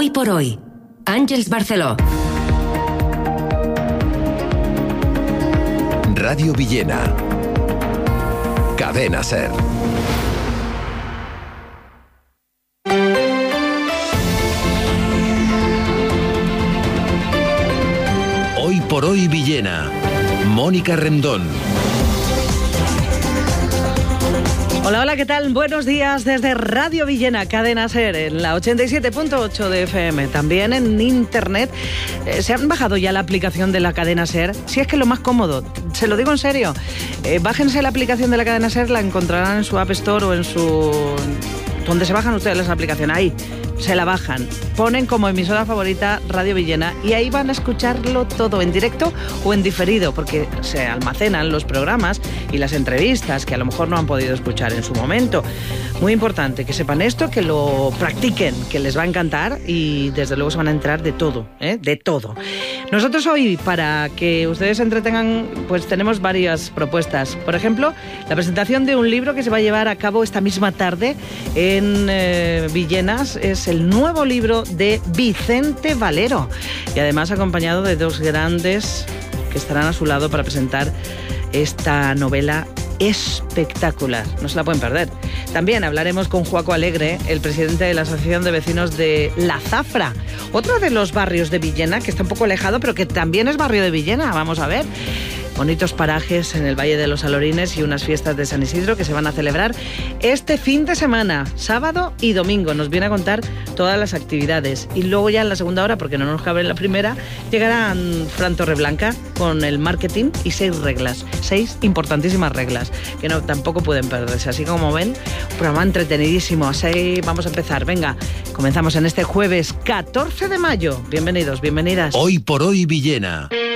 Hoy por hoy, Àngels Barceló. Radio Villena. Cadena SER. Hoy por hoy Villena. Mónica Rendón. Hola, hola, ¿qué tal? Buenos días desde Radio Villena, Cadena SER, en la 87.8 de FM. También en internet. ¿Se han bajado ya la aplicación de la Cadena SER? Si es que es lo más cómodo, se lo digo en serio. Bájense la aplicación de la Cadena SER, la encontrarán en su App Store o en su... ¿Dónde se bajan ustedes las aplicaciones? Ahí, se la bajan. Ponen como emisora favorita Radio Villena y ahí van a escucharlo todo en directo o en diferido, porque se almacenan los programas y las entrevistas que a lo mejor no han podido escuchar en su momento. Muy importante que sepan esto, que lo practiquen, que les va a encantar y desde luego se van a enterar de todo, de todo. Nosotros hoy, para que ustedes se entretengan, pues tenemos varias propuestas. Por ejemplo, la presentación de un libro que se va a llevar a cabo esta misma tarde en Villenas. Es el nuevo libro de Vicente Valero y además acompañado de dos grandes que estarán a su lado para presentar esta novela espectacular. No se la pueden perder. También hablaremos con Joaco Alegre, el presidente de la Asociación de Vecinos de La Zafra, otro de los barrios de Villena que está un poco alejado, pero que también es barrio de Villena. Vamos a ver. Bonitos parajes en el Valle de los Alorines y unas fiestas de San Isidro que se van a celebrar este fin de semana, sábado y domingo. Nos viene a contar todas las actividades. Y luego ya en la segunda hora, porque no nos cabe en la primera, llegará Fran Torreblanca con el marketing y 6 reglas. 6 importantísimas reglas que no tampoco pueden perderse. Así como ven, un programa entretenidísimo. Así vamos a empezar. Venga, comenzamos en este jueves 14 de mayo. Bienvenidos, bienvenidas. Hoy por hoy Villena.